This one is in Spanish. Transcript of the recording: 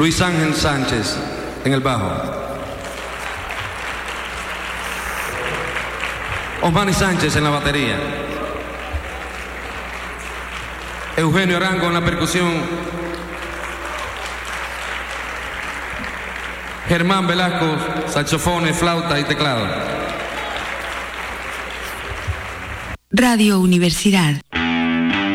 Luis Ángel Sánchez en el bajo. Osmani Sánchez en la batería. Eugenio Arango en la percusión. Germán Velasco, saxofones, flauta y teclado. Radio Universidad.